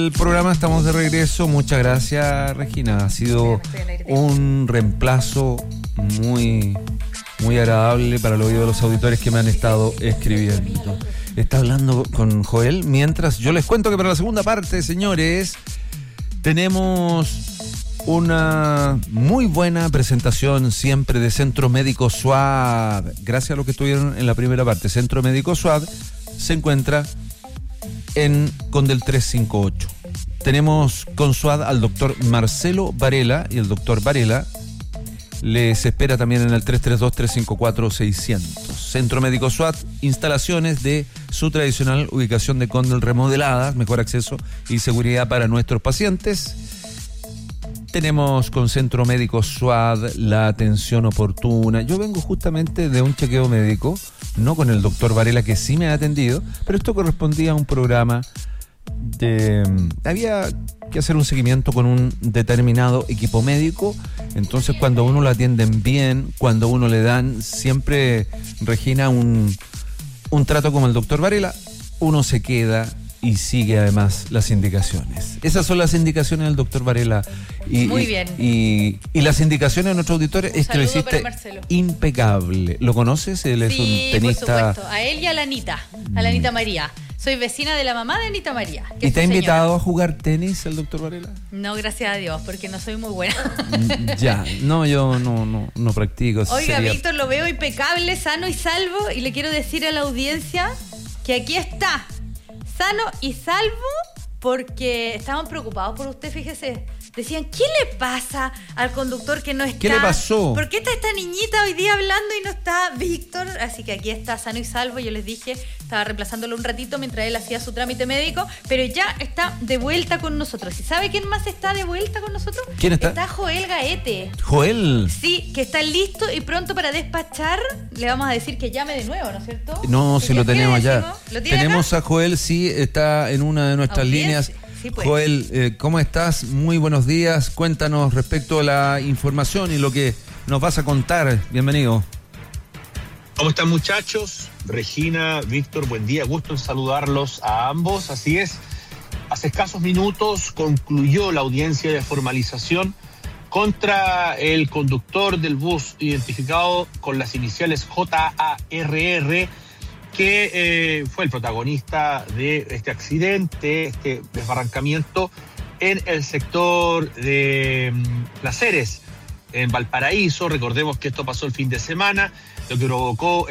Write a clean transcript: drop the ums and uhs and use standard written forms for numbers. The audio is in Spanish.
al programa, estamos de regreso. Muchas gracias, Regina. Ha sido un reemplazo muy agradable para el oído de los auditores que me han estado escribiendo. Está hablando con Joel, mientras yo les cuento que para la segunda parte, señores, tenemos una muy buena presentación siempre de Centro Médico SWAD. Gracias a lo que estuvieron en la primera parte. Centro Médico SWAD se encuentra en Condel 358. Tenemos con SWAD al doctor Marcelo Varela, y el doctor Varela les espera también en el 332-354-600. Centro Médico SWAD, instalaciones de su tradicional ubicación de Condel remodeladas, mejor acceso y seguridad para nuestros pacientes. Tenemos con Centro Médico SWAD la atención oportuna. Yo vengo justamente de un chequeo médico, no con el doctor Varela, que sí me ha atendido, pero esto correspondía a un programa había que hacer un seguimiento con un determinado equipo médico. Entonces, cuando a uno lo atienden bien, cuando a uno le dan siempre, Regina, un trato como el doctor Varela, uno se queda y sigue además las indicaciones. Esas son las indicaciones del doctor Varela. Muy bien. Y las indicaciones de nuestros auditores es que lo hiciste impecable. ¿Lo conoces? Él es un tenista. Por supuesto. A él y a la Anita María. Soy vecina de la mamá de Anita María. ¿Y te ha invitado a jugar tenis el doctor Varela? No, gracias a Dios, porque no soy muy buena. Ya, no, yo no practico. Oiga, Víctor, lo veo impecable, sano y salvo, y le quiero decir a la audiencia que aquí está, sano y salvo, porque estaban preocupados por usted, fíjese. Decían, ¿qué le pasa al conductor que no está? ¿Qué le pasó? ¿Por qué está esta niñita hoy día hablando y no está Víctor? Así que aquí está sano y salvo. Yo les dije, estaba reemplazándolo un ratito mientras él hacía su trámite médico, pero ya está de vuelta con nosotros. ¿Y sabe quién más está de vuelta con nosotros? ¿Quién está? Está Joel Gaete. ¿Joel? Sí, que está listo y pronto para despachar. Le vamos a decir que llame de nuevo, ¿no es cierto? No, si lo tenemos ya. ¿Lo tiene tenemos acá? A Joel, sí, está en una de nuestras líneas. Sí, pues. Joel, ¿cómo estás? Muy buenos días. Cuéntanos respecto a la información y lo que nos vas a contar. Bienvenido. ¿Cómo están, muchachos? Regina, Víctor, buen día. Gusto en saludarlos a ambos. Así es, hace escasos minutos concluyó la audiencia de formalización contra el conductor del bus identificado con las iniciales JARR, que fue el protagonista de este accidente, este desbarrancamiento en el sector de Las Heres, en Valparaíso. Recordemos que esto pasó el fin de semana, lo que provocó